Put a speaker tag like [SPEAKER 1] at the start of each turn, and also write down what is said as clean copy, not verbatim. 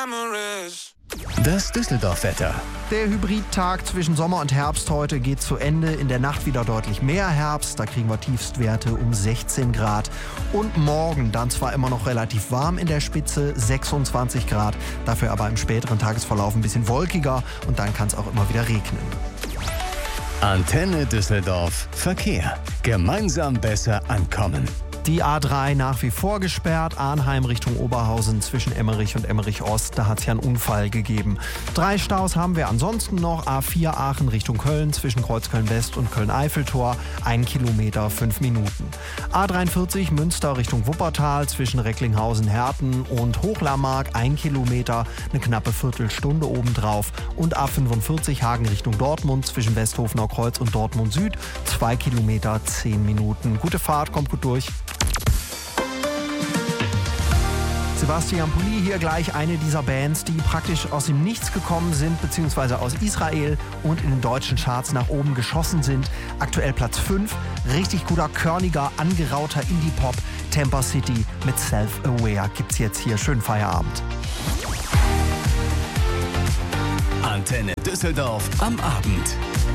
[SPEAKER 1] Das Düsseldorf-Wetter.
[SPEAKER 2] Der Hybridtag zwischen Sommer und Herbst heute geht zu Ende. In der Nacht wieder deutlich mehr Herbst. Da kriegen wir Tiefstwerte um 16 Grad. Und morgen dann zwar immer noch relativ warm in der Spitze, 26 Grad. Dafür aber im späteren Tagesverlauf ein bisschen wolkiger. Und dann kann es auch immer wieder regnen.
[SPEAKER 1] Antenne Düsseldorf. Verkehr. Gemeinsam besser ankommen.
[SPEAKER 2] Die A3 nach wie vor gesperrt, Arnheim Richtung Oberhausen zwischen Emmerich und Emmerich Ost, da hat es ja einen Unfall gegeben. 3 Staus haben wir ansonsten noch, A4 Aachen Richtung Köln zwischen Kreuzköln West und Köln-Eiffeltor, 1 Kilometer, 5 Minuten. A43 Münster Richtung Wuppertal zwischen Recklinghausen-Herten und Hochlarmark, 1 Kilometer, eine knappe Viertelstunde obendrauf. Und A45 Hagen Richtung Dortmund zwischen Westhofener Kreuz und Dortmund Süd, 2 Kilometer, 10 Minuten. Gute Fahrt, kommt gut durch. Sebastian Pulli hier gleich, eine dieser Bands, die praktisch aus dem Nichts gekommen sind, beziehungsweise aus Israel und in den deutschen Charts nach oben geschossen sind. Aktuell Platz 5, richtig guter, körniger, angerauter Indie-Pop. Tampa City mit Self-Aware gibt's jetzt hier. Schönen Feierabend.
[SPEAKER 1] Antenne Düsseldorf am Abend.